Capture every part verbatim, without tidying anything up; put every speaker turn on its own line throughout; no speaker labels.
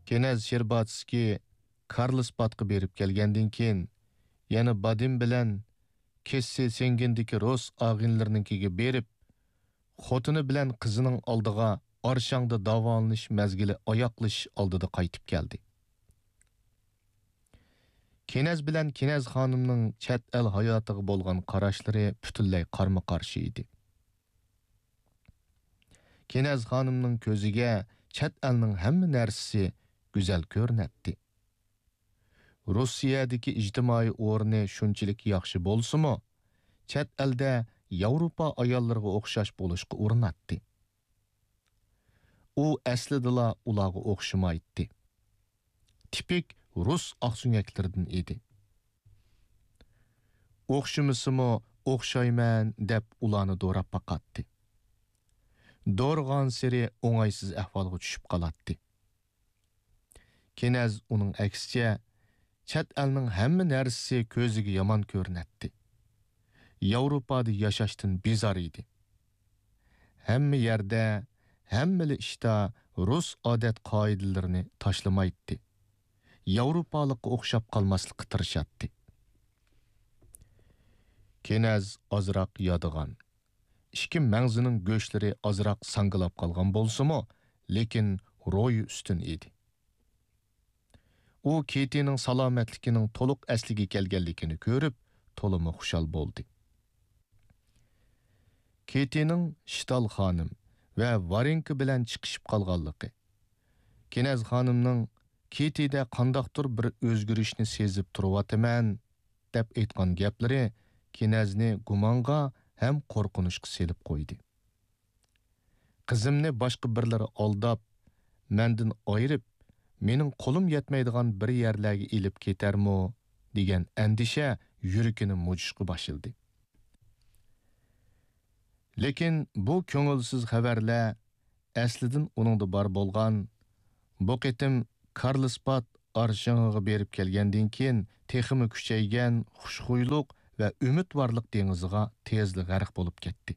Kenaz Sherbatskiy Karlsbadga berib kelgandan keyin yana Badim bilan Kesse Sengendiki Rus ağinlarininkiga berib, xotini bilan qizining oldiga Arshangda davolanish mazgili oyoqlish oldida qaytib keldi. Kenaz bilan Kenaz xonimning chet el hayotiga bo'lgan qarashlari butunlay qarma-qarshi edi. Kenaz xonimning ko'ziga chet elning hamma narsasi go'zal ko'rinadi. Rossiyadagi ijtimoiy o'rni shunchalik yaxshi bo'lsa-mu, chet elda Yevropa ayollariga o'xshash bo'lishga urinadi. U aslida ularga o'xshamaydi. Tipik Rus oqsunyaklardan edi. O'xshamasimi o'xshayman deb ularni do'rab baqatdi. Do'rg'an seri o'ng'aysiz ahvolga tushib qoladi. Kenaz uning aksicha chet elning hamma narsasi ko'ziga yomon ko'rinadi. Yevropada yashashdan bezor edi. Hamma yerda, hamma ishda Rus odat qoidalarini tashlamaydi. Yevropalikqa o'xshab qolmaslikka tirishadi. Kenaz ozroq yodigan. Ikki mangzining go'shtlari ozroq sangilab qolgan bo'lsa-mu, lekin ro'yi ustun edi. U Ketining salomatligining to'liq asliga kelganligini ko'rib, to'liq xushal bo'ldi. Ketining Shtal xonim va Varenka bilan chiqishib qolganligi, Kenaz xonimning Ketida qandaqdir bir o'zgarishni sezib turibman deb aytgan gaplari Kenazni gumonga ham qo'rqinishga selib qo'ydi. Qizimni boshqa birlari aldab, mendan ayirib, mening qo'lim yetmaydigan bir yerlarga elib ketarmi degan andisha yuragini mujishga boshladi. Lekin bu ko'ngilsiz xabarlar aslidan uningda bor bo'lgan. Bu qitim Karlsbad Arshangiga berib kelgandan keyin texmi kuchaygan xushxuyluk va umidvorlik dengiziga tezlik g'arq bo'lib ketdi.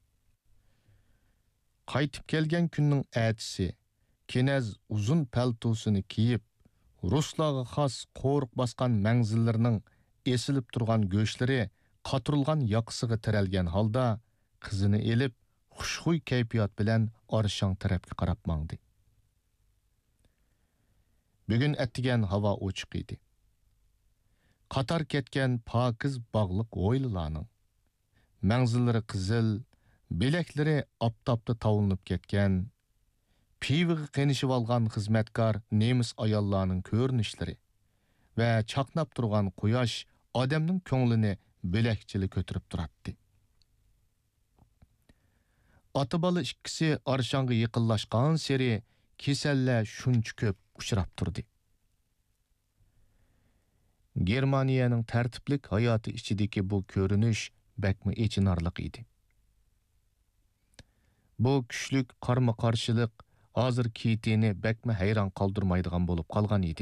Qaytib kelgan kunning ertasi Kenaz uzun paltosini kiyib, Ruslarga xos qo'riq bosgan manzillarining esilib turgan go'shtlari qatirilgan yoqsiga tiralgan holda qizini elib, xushxuy kayfiyat bilan Arshang tarafga qarab mangdi. Bugun attigan havo ochiq edi. Qatar ketgan pokiz bog'liq o'ylilarning manzillari qizil, belaklari oftobda tovulinib ketgan, piviga qenishib olgan xizmatkor nemis ayollarning ko'rinishlari va chaqnab turgan quyosh odamning ko'nglini belakchili ko'tarib turardi. Ota-bola ikkisi Arshanga yaqinlashgan seri kasallar shuncha ko'p uchrab turdi. Germaniyaning tartiblik hayoti ichidagi bu ko'rinish bakmi echinarliq edi. Bu kuchlik qarma-qarshilik hozir Ketini bakmi hayron qoldirmaydigan bo'lib qolgan edi.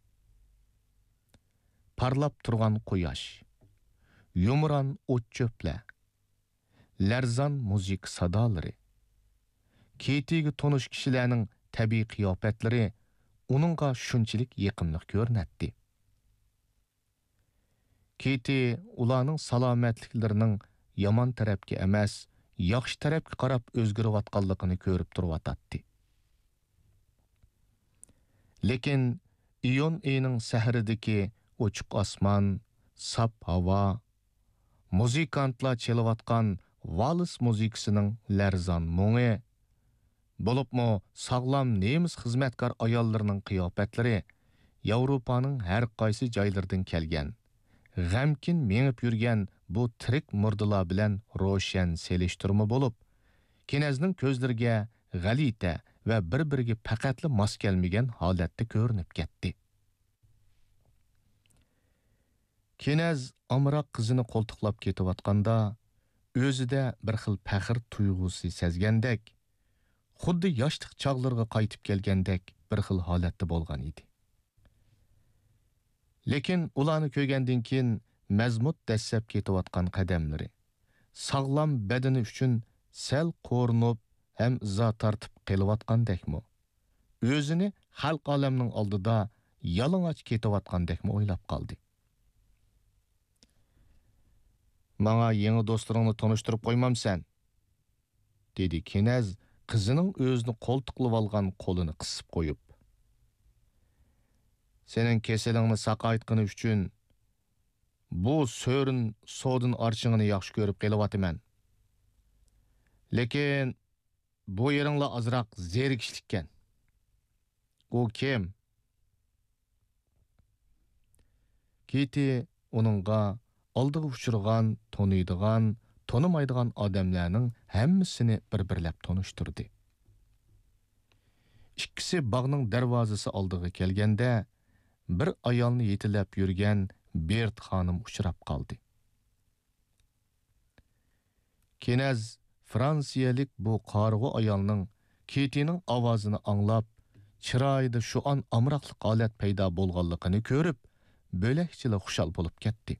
Parlab turgan quyosh, yumron o't-cho'plar, larzon muzik sadolari, Ketiga tonish kishilarning tabiiy qiyofatlari uningga shunchalik yaqinlik ko'rinadi. Keti ularning salomatliklarining yomon tarafga emas, yaxshi tarafga qarab o'zgarayotganligini ko'rib turibdi. Lekin iyun oyining sahridagi ochiq osmon, sap havo, muzikantlar chelayotgan vals muzikasining larzon mo'ngi, bo'libmi sog'lom nemis xizmatkor ayollarining qiyofatlari Yevropaning har qaysi joylaridan kelgan, g'amkin mengib yurgan bu tirik murdalar bilan ro'shan selishtirma bo'lib, Kenazning ko'zlariga g'alita va bir-biriga faqatli mos kelmagan holatda ko'rinib ketdi. Kenaz amroq qizini qo'ltiqlab ketayotganda o'zida bir xil faxr tuyg'usi sezgandek, xuddi yoshlik chog'larga qaytib kelgandek bir xil holatda bo'lgan edi. Lekin ularni ko'rgandan keyin mazmut dassab ketayotgan qadamlari, sog'lom badani uchun sal qo'rinib ham izo tortib qelayotgandekmi, o'zini xalq olamning oldida yalang'och ketayotgandekmi o'ylab qoldi. Manga yangi do'stlaringni tanishtirib qo'ymamsan, dedi Kinaz qizining o'zini qo'ltiqlab olgan qo'lini qisib qo'yib. Sening keselingni saqaytqani uchun bu so'rin sodin archingini yaxshi ko'rib qelyapman. Lekin bu yeringlar azroq zerikishlikkan. U kim? Kiti uningga oldiga uchirgan, tanıydigan, tanimaydigan odamlarning hammasini bir-birlab tanishtirdi. Ikkisi bog'ning darvozasi oldiga kelganda bir ayolni yetilab yurgan Bert xonim uchrab qoldi. Kinaz Fransiyalik bu qarg'u ayolning Kitining ovozini anglab, chiroyida shu an amroqlik holat paydo bo'lganligini ko'rib, bo'lakchila xushal bo'lib ketdi.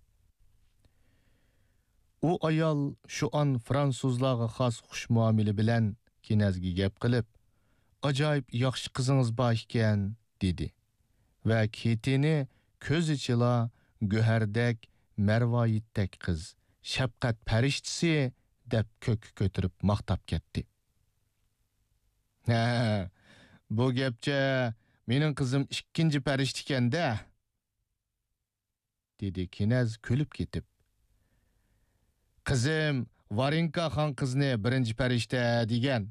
U ayol shu an fransuzlarga xos xush muomala bilan Kinazga gap qilib, "Ajoyib yaxshi qizingiz bor ekan", dedi. Va Kitini ko'z ichila go'hardek, marvoyitdek qiz, shafqat farishtasi deb ko'k ko'tirib maqtab ketdi. "Ha, bu gapcha mening qizim ikkinchi farishta ekan-da", dedi Kinaz kulib ketib. "Qizim Varinka xon qizni birinchi farishta degan."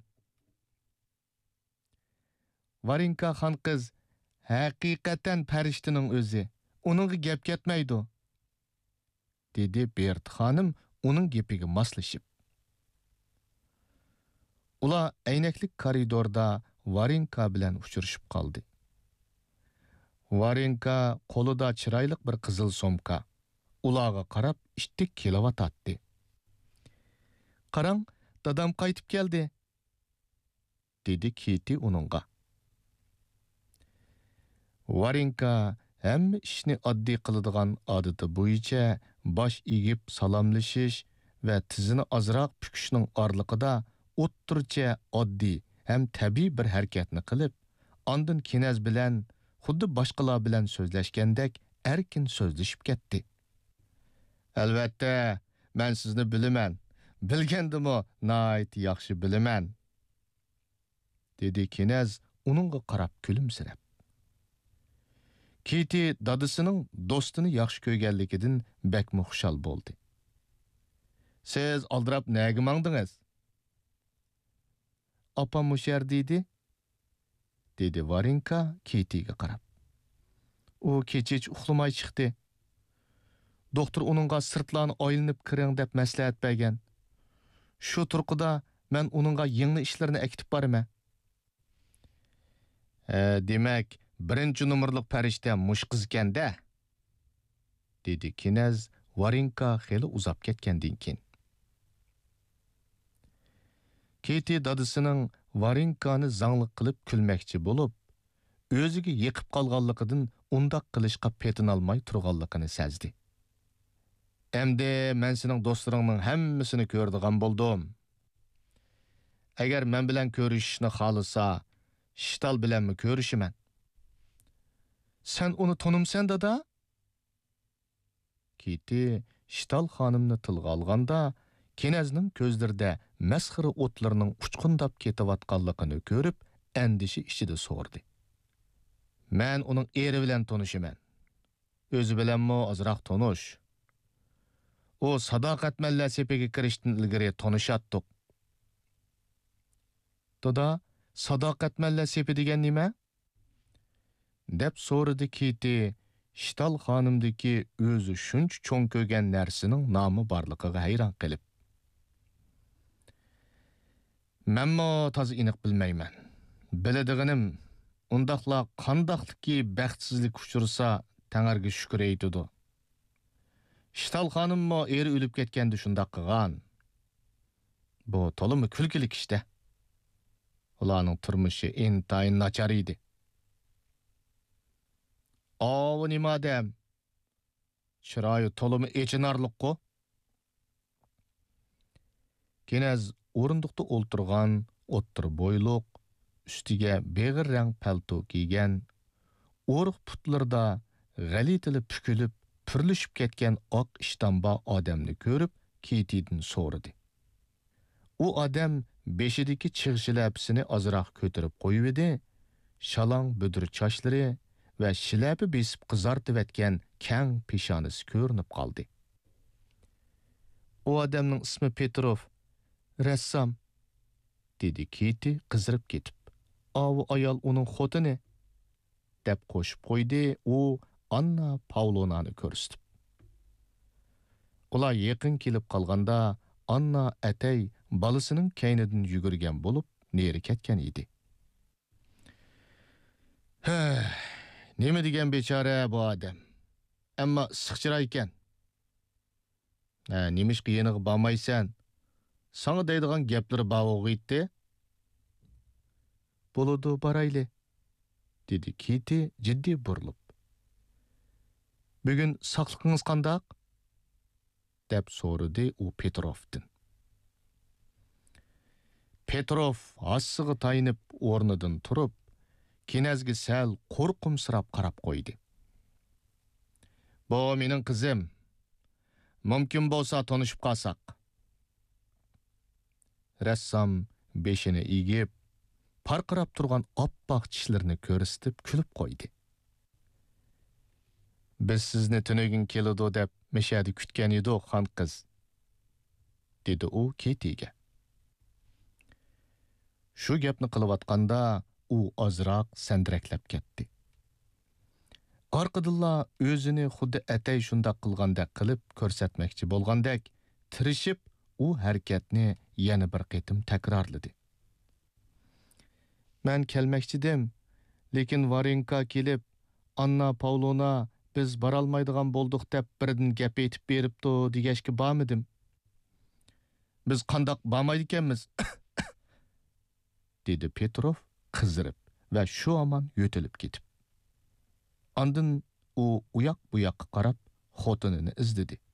Varinka xon qiz haqiqatan farishtaning o'zi. Uningga gap ketmaydi, dedi Bert xonim uning gapiga moslashib. Ular aynaklik koridorda Varinka bilan uchrashib qoldi. Varinka qo'lida chiroyli bir qizil somka. Ularga qarab ishtik kelavatdi. "Qarang, dadam qaytib keldi", dedi Kiti uningga. Varinka hamma ishni oddiy qiladigan odati bo'yicha bosh egib salomlashish va tizini ozroq pukishning orliqida o'ttircha oddiy ham tabiiy bir harakatni qilib, ondan Kinaz bilan xuddi boshqalar bilan so'zlashgandek erkin so'zlashib ketdi. "Albatta, men sizni bilaman. Bilgandimi, nihoyat yaxshi bilaman", dedi Kinaz uningga qarab kulimsirab. Kiti dadisining do'stini yaxshi ko'rganligidan bakmi xushal bo'ldi. "Siz oldirab nega mangdingiz?" "Opam mushar dedi", dedi Varinka Kitiga qarab. "U kechich uxlamay chiqdi. Doktor uningga sirtlarni aylanib kiring deb maslahat bergan. Shu turqida men uningga yangi ishlarni akitib boraman." "Ha, demak, birinchi nomerlik farishta mush qiz ekan-da", dedi Kinaz Varinka xeli uzab ketgandan keyin. Kiti dadisining Varinkani zanglik qilib kulmoqchi bo'lib, o'ziga yiqib qolganligidan undoq qilishga petinolmay turganligini sezdi. "Endi men sening do'stlaringning hammasini ko'rdigan bo'ldim. Agar men bilan ko'rishishni xolasa, Shtal bilanmi ko'rishiman?" "Sen uni tanımsan dada?" Kiti Shtal xonimni tilga olganda, Kinazning ko'zlarida masxira o'tlarining uchqundab ketayotganligini ko'rib, andishi ichida so'rdi. "Men uning eri bilan tanishiman. O'zi bilanmi ozroq tanish. U sadoqat malla sepiga kirishdan ilgari tanishatdik." "Dada, sadoqat malla sepi degan nima?" deb so'radi Kiti, Shtal xonimdagi o'zi shuncha cho'ng ko'rgan narsaning nomi borligiga hayron qilib. "Menmo toza aniq bilmayman. Biladiganim, undaqla qandoqliki baxtsizlik uchursa, Tangriga shukr aytadi. Shtal xonimmo eri o'lib ketganda shundoq qilgan. Bu to'limi kulgilik ishda. Ularning turmushi intayin nachar edi." "Ovu nima odam? Chiroyi to'limi echinarliq-ku." Kinaz o'rindiqda o'ltirgan, o'ttir bo'yliq, ustiga beg'ir rang palto kiygan, o'riq putlarida g'alitili pukilib, purlishib ketgan oq ishtamba odamni ko'rib, Kitidan so'radi. U odam beshidagi chig'shilabsini ozroq ko'tarib qo'yib edi, shalong budur chochlari va shilapi besib qizartib etgan kang peshonasi ko'rinib qoldi. U odamning ismi Petrov, rassom, dedi Kiti qizirib ketib. Avu ayol uning xotini, deb qo'shib qo'ydi u Anna Pavlovnani ko'rsatib. Ular yaqin kelib qolganda Anna atay balasining kaynidan yugurgan bo'lib, neri ketgan edi. Ha, nima degan bechora bu odam? Ammo issiqchira ekan. Ha, nemish qiyiniga bormaysan? Sana deydigan gaplari bor edi. Bo'ladi, borayli, dedi Kiti jiddiy burilib. Bugun saqliqingiz qandoq? deb so'radi u Petrovdan. Petrov assiga tayinib o'rnidan turib, Kinazga sal qo'rqimsirab qarab qo'ydi. Bu mening qizim. Mumkin bo'lsa tanishib qolsak. Rassom beshini egib, parqirab turgan oppoq tishlarini ko'rsatib kulib qo'ydi. Biz sizni tunugin keladi deb mishadi kutgan edik, xon qiz, dedi u Kitiga. Shu gapni qilayotganda u ozroq sandiraklab ketdi. Orqadilla o'zini xuddi atay shundoq qilganda qilib ko'rsatmoqchi bo'lgandek, tirishib u harakatni yana bir qitim takrorladi. Men kelmoqchidim, lekin Varenka kelib, Anna Pavlovna biz borolmaydigan bo'ldik deb birdan gap aytib beribdi degashga bormidim. Biz qandoq bormaydi ekanmiz? dedi Petrov qizirib va shu omon yo'tilib ketib. Ondan u uyoq bu yoqqa qarab xotinini izladi.